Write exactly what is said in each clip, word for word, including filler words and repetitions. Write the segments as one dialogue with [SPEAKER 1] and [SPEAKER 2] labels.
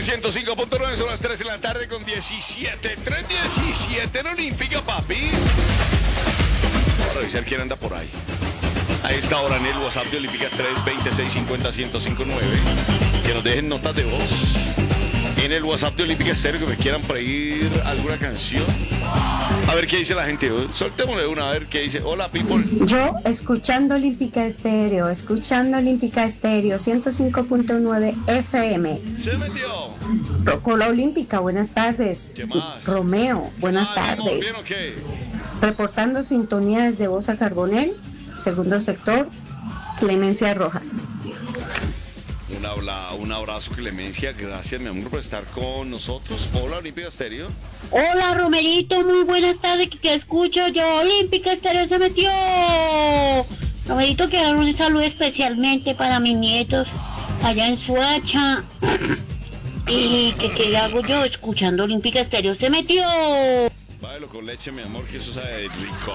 [SPEAKER 1] Estéreo ciento cinco punto nueve, son las tres de la tarde con diecisiete. tres diecisiete en Olímpica, papi. Vamos a revisar quién anda por ahí. A esta hora en el WhatsApp de Olímpica tres veinte, seiscientos cincuenta, ciento cincuenta y nueve. Que nos dejen notas de voz. En el WhatsApp de Olímpica Estéreo que me quieran pedir alguna canción. A ver qué dice la gente. Soltémosle una, a ver qué dice. Hola, people.
[SPEAKER 2] Yo escuchando Olímpica Estéreo, escuchando Olímpica Estéreo, ciento cinco punto nueve F M.
[SPEAKER 1] Se metió.
[SPEAKER 2] Rocola Olímpica, buenas tardes.
[SPEAKER 1] ¿Qué más?
[SPEAKER 2] Romeo, buenas
[SPEAKER 1] ¿Qué más,
[SPEAKER 2] tardes.
[SPEAKER 1] ¿Bien o qué?
[SPEAKER 2] Reportando sintonía desde Bosa Carbonel, segundo sector, Clemencia Rojas.
[SPEAKER 1] Un, habla, un abrazo, Clemencia. Gracias, mi amor, por estar con nosotros. Hola, Olímpica Estéreo.
[SPEAKER 3] Hola, Romerito, muy buenas tardes, que te escucho yo. Olímpica Estéreo se metió. Romerito, quiero un saludo especialmente para mis nietos allá en Suacha. Y que qué hago yo escuchando Olímpica Estéreo se metió.
[SPEAKER 1] Bájalo con leche, mi amor, que eso sabe rico.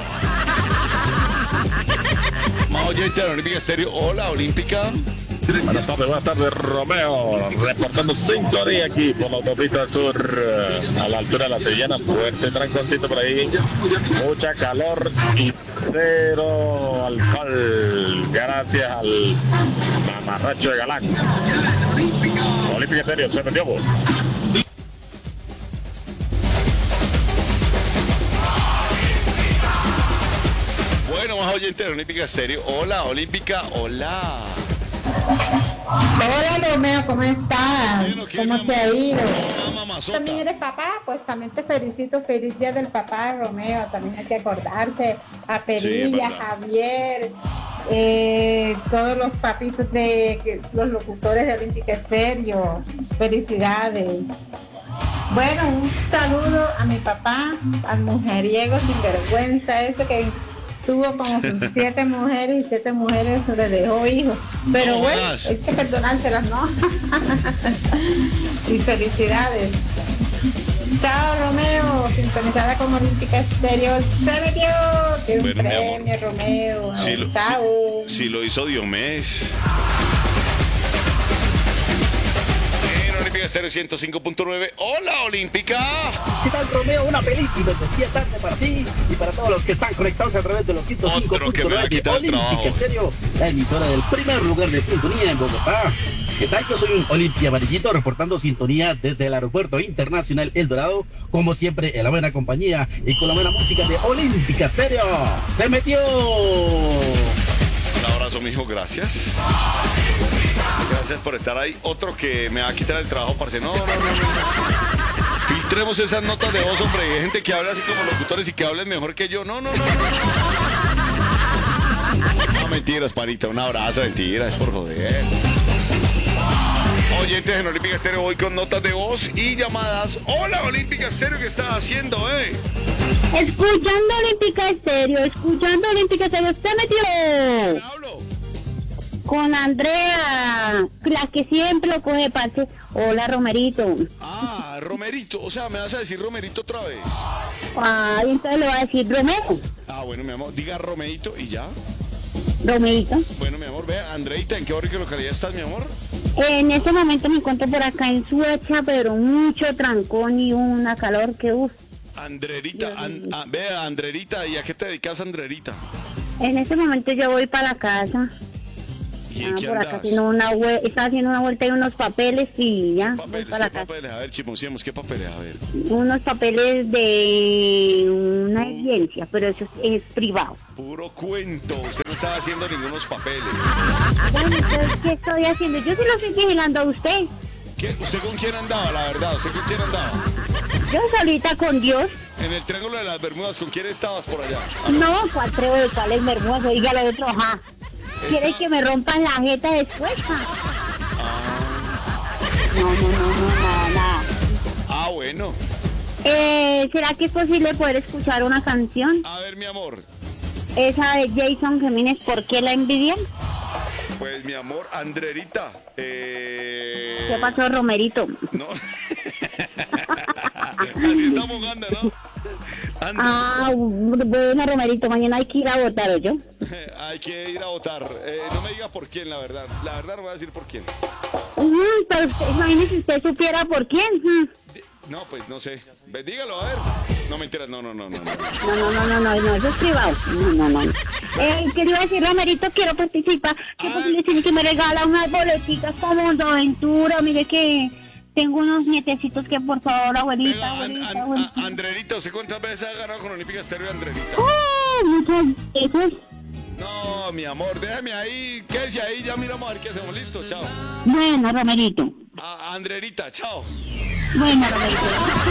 [SPEAKER 1] Más oyente de Olímpica Estéreo. Hola, Olímpica.
[SPEAKER 4] Buenas tardes, buenas tardes, Romeo, reportando sintonía aquí por la autopista del sur, a la altura de la Sevillana, fuerte tranconcito por ahí, mucha calor y cero alcohol, gracias al mamarracho de Galán. Olímpica Estéreo, se metió vos.
[SPEAKER 1] Bueno, más oyente de Olímpica Estéreo. Hola, Olímpica, hola.
[SPEAKER 5] Hola Romeo, ¿cómo estás?
[SPEAKER 1] Bueno, ¿qué,
[SPEAKER 5] ¿Cómo
[SPEAKER 1] mi
[SPEAKER 5] te ha
[SPEAKER 1] amor?
[SPEAKER 5] ido?
[SPEAKER 1] Hola, mamazota.
[SPEAKER 5] También eres papá, pues también te felicito, feliz día del papá, Romeo, también hay que acordarse, a Perilla,
[SPEAKER 1] Sí,
[SPEAKER 5] Javier, eh, todos los papitos de que- los locutores de Olímpica Estéreo, felicidades. Bueno, un saludo a mi papá, al mujeriego sinvergüenza ese que tuvo como sus siete mujeres y siete mujeres le dejó hijos. Pero
[SPEAKER 1] No
[SPEAKER 5] bueno,
[SPEAKER 1] más.
[SPEAKER 5] hay que perdonárselas, ¿no? Y felicidades. Chao, Romeo, sintonizada con Olímpica Estéreo. Se metió. Quiero un
[SPEAKER 1] Bueno, mi amor.
[SPEAKER 5] premio, Romeo.
[SPEAKER 1] Si lo,
[SPEAKER 5] Chao.
[SPEAKER 1] si, si lo hizo Diomedes. En Olímpica Estéreo ciento cinco punto nueve. Hola, Olímpica.
[SPEAKER 6] ¿Qué tal, Romeo? Una feliz y bendecida tarde para ti y para todos los que están conectados a través de los ciento cinco
[SPEAKER 1] Otro que
[SPEAKER 6] punto
[SPEAKER 1] me va a
[SPEAKER 6] nueve de
[SPEAKER 1] quitar el trabajo.
[SPEAKER 6] Olímpica Estéreo, la emisora del primer lugar de sintonía en Bogotá. ¿Qué tal? Yo soy un Olimpia Amarillito reportando sintonía desde el Aeropuerto Internacional El Dorado, como siempre en la buena compañía y con la buena música de Olímpica Estéreo. ¡Se metió!
[SPEAKER 1] Un abrazo, mijo, gracias. Gracias por estar ahí. Otro que me va a quitar el trabajo, parce. No, no, no, no. Filtremos esas notas de voz, hombre. Hay gente que habla así como locutores y que hablen mejor que yo. No, no, no, no. No, mentiras, panita. Un abrazo, mentiras, por joder. Oyentes en Olímpica Estéreo, voy con notas de voz y llamadas. Hola, Olímpica Estéreo, ¿qué estás haciendo, eh?
[SPEAKER 3] Escuchando Olímpica Estéreo, escuchando Olímpica Estéreo se metió.
[SPEAKER 1] ¿Quién hablo?
[SPEAKER 3] Con Andrea, la que siempre lo coge parce. Hola, Romerito.
[SPEAKER 1] Ah, Romerito. O sea, ¿me vas a decir Romerito otra vez?
[SPEAKER 3] Ay, entonces le voy a decir Romero.
[SPEAKER 1] Ah, bueno, mi amor, diga Romerito y ya.
[SPEAKER 3] Romerito.
[SPEAKER 1] Bueno, mi amor, ve, Andreita, ¿en qué barrio, qué localidad estás, mi amor?
[SPEAKER 3] En este momento me encuentro por acá en Suecia, pero mucho trancón y una calor que uff.
[SPEAKER 1] Andrerita, an- ah, ve, Andrerita, ¿y a qué te dedicas, Andrerita?
[SPEAKER 3] En este momento yo voy para la casa.
[SPEAKER 1] ¿Y
[SPEAKER 3] Ah,
[SPEAKER 1] en qué
[SPEAKER 3] por acá
[SPEAKER 1] andas?
[SPEAKER 3] haciendo una vue- estaba haciendo una vuelta y unos papeles y ya. voy
[SPEAKER 1] Papeles,
[SPEAKER 3] para la
[SPEAKER 1] ¿qué
[SPEAKER 3] casa.
[SPEAKER 1] papeles? A ver, chismoseemos, ¿qué papeles? A ver.
[SPEAKER 3] Unos papeles de una audiencia, pero eso es, es privado.
[SPEAKER 1] Puro cuento, usted no estaba haciendo ningunos papeles.
[SPEAKER 3] Bueno, entonces, ¿qué estoy haciendo? Yo sí lo estoy vigilando a usted.
[SPEAKER 1] ¿Qué? ¿Usted con quién andaba, la verdad? ¿Usted con quién andaba?
[SPEAKER 3] Yo solita con Dios.
[SPEAKER 1] En el Triángulo de las Bermudas, ¿con quién estabas por allá?
[SPEAKER 3] No, cuál trebo de cuál es hermoso. Oiga, lo otro, ajá. ¿Quieres que me rompan la jeta después? Ja? No, no, no, no, nada, nada.
[SPEAKER 1] Ah, bueno.
[SPEAKER 3] Eh, ¿será que es posible poder escuchar una canción?
[SPEAKER 1] A ver, mi amor.
[SPEAKER 3] Esa de Jason Jiménez, ¿por qué la envidian?
[SPEAKER 1] Pues, mi amor, Andrerita. Eh...
[SPEAKER 3] ¿Qué pasó, Romerito?
[SPEAKER 1] No. Así estamos jugando, ¿no? André.
[SPEAKER 3] Ah, bueno, Romerito, mañana hay que ir a votar, ¿o yo?
[SPEAKER 1] Hay que ir a votar. Eh, no me diga por quién, la verdad. La verdad no voy a decir por quién.
[SPEAKER 3] Uy, pero usted, imagínese si usted supiera por quién. Mm.
[SPEAKER 1] No, pues no sé. Ve, dígalo, a ver. No me enteras, no, no, no, no. No,
[SPEAKER 3] No, no, no, no, no, no, eso es privado. No, no, no. Eh, ¿qué le iba a decir, Romerito? Quiero participar. ¿Qué posible tiene que me regala unas boleticas para Mundo Aventura? Mire que tengo unos nietecitos que, por favor, abuelita,
[SPEAKER 1] Venga, an,
[SPEAKER 3] abuelita,
[SPEAKER 1] an,
[SPEAKER 3] abuelita.
[SPEAKER 1] a- Andrerita, ¿usted cuántas veces ha ganado con Olímpica Estéreo, Andrerita?
[SPEAKER 3] ¡Oh, muchas veces!
[SPEAKER 1] No, mi amor, déjame ahí. Quédese ahí, ya miramos a ver qué hacemos. Listo, chao.
[SPEAKER 3] Bueno, Romerito.
[SPEAKER 1] A Andrerita, chao.
[SPEAKER 3] Bueno, Romerito.